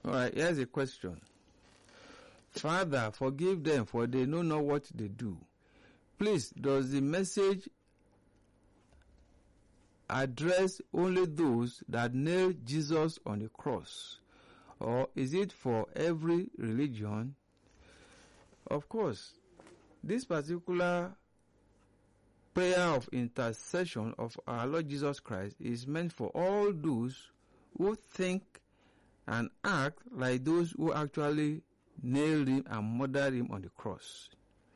All right, here's a question. Father, forgive them, for they know not what they do. Please, does the message address only those that nailed Jesus on the cross? Or is it for every religion? Of course, this particular prayer of intercession of our Lord Jesus Christ is meant for all those who think and act like those who actually nailed him and murdered him on the cross.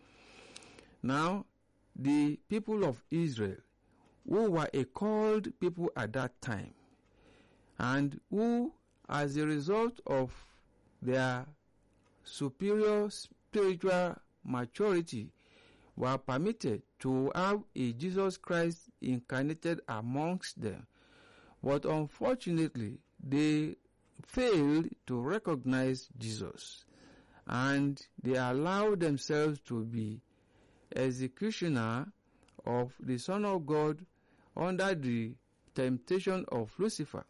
Now, the people of Israel, who were a called people at that time, and who, as a result of their superior spiritual maturity, were permitted to have a Jesus Christ incarnated amongst them. But unfortunately, they failed to recognize Jesus, and they allowed themselves to be executioner of the Son of God under the temptation of Lucifer.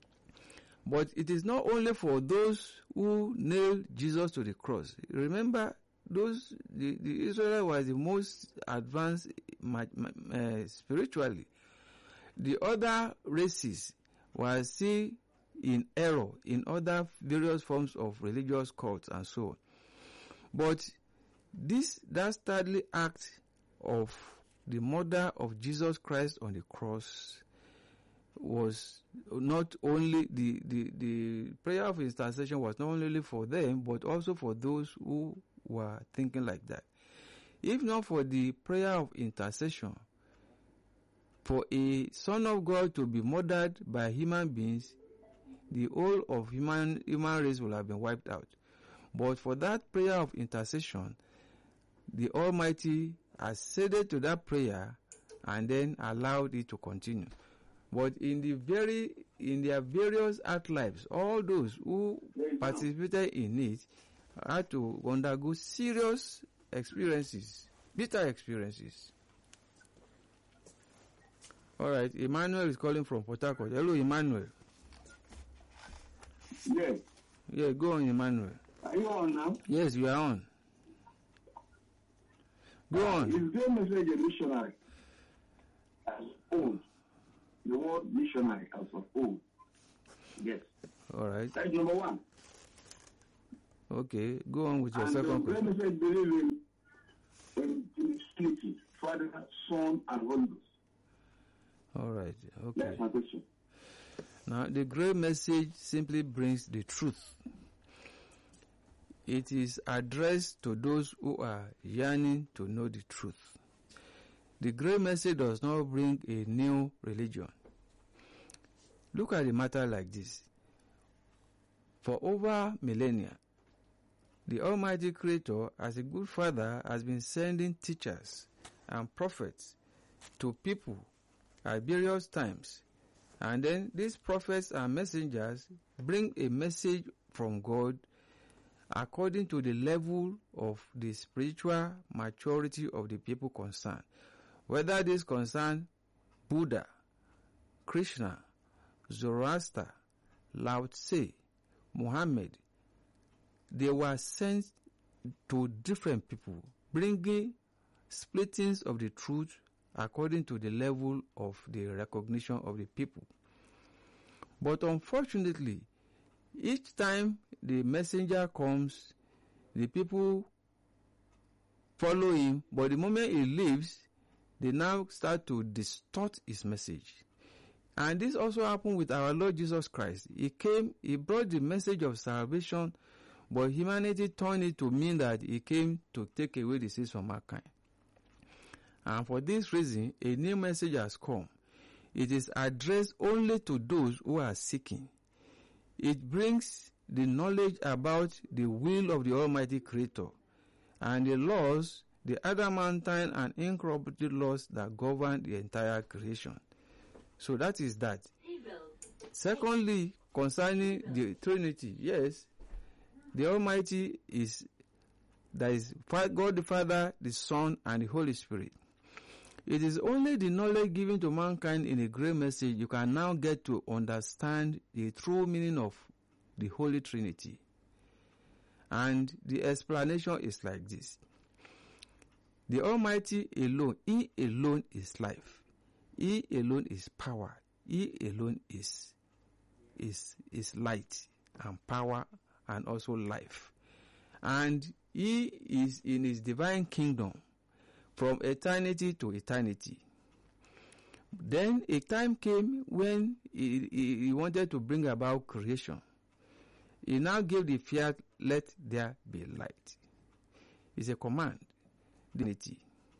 But it is not only for those who nailed Jesus to the cross. Remember, the Israel was the most advanced spiritually. The other races were still in error in other various forms of religious cults and so on. But that dastardly act of the murder of Jesus Christ on the cross was not only the prayer of intercession was not only for them, but also for those who were thinking like that. If not for the prayer of intercession, for a Son of God to be murdered by human beings, the whole of human race will have been wiped out. But for that prayer of intercession, the Almighty acceded to that prayer and then allowed it to continue. But in their various act lives, all those who participated in it had to undergo serious experiences, bitter experiences. All right, Emmanuel is calling from Port Harcourt. Hello, Emmanuel. Yes. Yeah, go on, Emmanuel. Are you on now? Yes, you are on. Go on. Is there a message a missionary as old? The word missionary as of old. Yes. All right. That's number one. Okay, go on with your and second question. The message believe in Trinity, Father, Son, and Holy Ghost. All right. Okay. That's my question. Now, the great message simply brings the truth. It is addressed to those who are yearning to know the truth. The great message does not bring a new religion. Look at the matter like this. For over millennia, the Almighty Creator, as a good Father, has been sending teachers and prophets to people at various times. And then these prophets and messengers bring a message from God according to the level of the spiritual maturity of the people concerned. Whether this concern Buddha, Krishna, Zoroaster, Lao Tse, Muhammad, they were sent to different people, bringing splittings of the truth according to the level of the recognition of the people. But unfortunately, each time the messenger comes, the people follow him, but the moment he leaves, they now start to distort his message. And this also happened with our Lord Jesus Christ. He came, he brought the message of salvation, but humanity turned it to mean that he came to take away the sins from mankind. And for this reason, a new message has come. It is addressed only to those who are seeking. It brings the knowledge about the will of the Almighty Creator and the laws, the adamantine and incorruptible laws that govern the entire creation. So that is that. Secondly, concerning the Trinity, yes, the Almighty is, that is God the Father, the Son, and the Holy Spirit. It is only the knowledge given to mankind in a great message you can now get to understand the true meaning of the Holy Trinity. And the explanation is like this. The Almighty alone, He alone is life. He alone is power. He alone is light and power and also life. And He is in His divine kingdom from eternity to eternity. Then a time came when he wanted to bring about creation. He now gave the fiat, let there be light. It's a command. Divinity.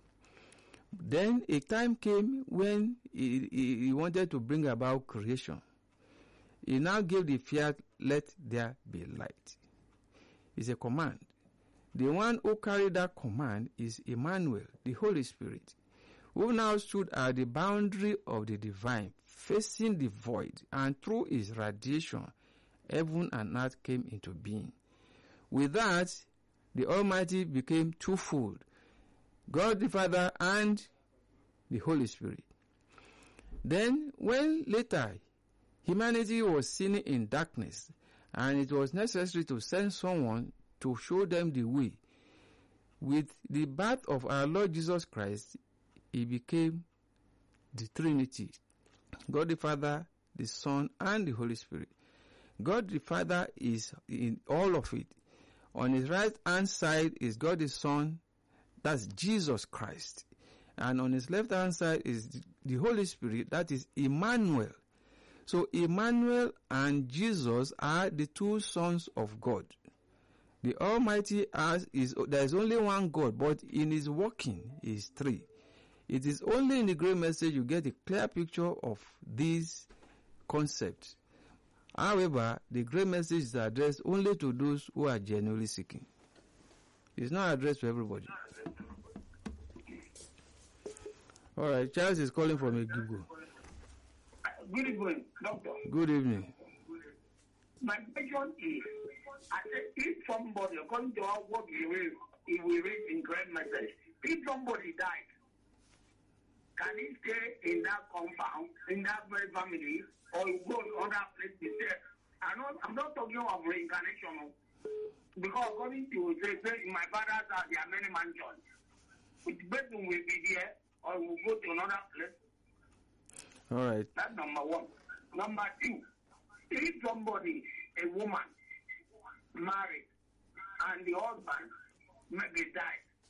Then a time came when he wanted to bring about creation. He now gave the fiat, let there be light. It's a command. The one who carried that command is Emmanuel, the Holy Spirit, who now stood at the boundary of the divine, facing the void, and through his radiation, heaven and earth came into being. With that, the Almighty became twofold, God the Father and the Holy Spirit. Then, when later humanity was sinning in darkness, and it was necessary to send someone to show them the way, with the birth of our Lord Jesus Christ, He became the Trinity, God the Father, the Son, and the Holy Spirit. God the Father is in all of it. On His right hand side is God the Son, that's Jesus Christ. And on His left hand side is the Holy Spirit, that is Emmanuel. So Emmanuel and Jesus are the two sons of God. The Almighty there is only one God, but in His working is three. It is only in the great message you get a clear picture of these concepts. However, the great message is addressed only to those who are genuinely seeking. It's not addressed to everybody. All right, Charles is calling from Igbo. Good evening, Doctor. Good evening. My question is, I said, if somebody, according to what we read in great message, if somebody died, can he stay in that compound, in that very family, or go to other place to stay? I'm not talking of reincarnation, because according to my father's house, there are many mansions. Which bedroom will be there, or will go to another place? All right. That's number one. Number two, if somebody, a woman, married, and the husband maybe died,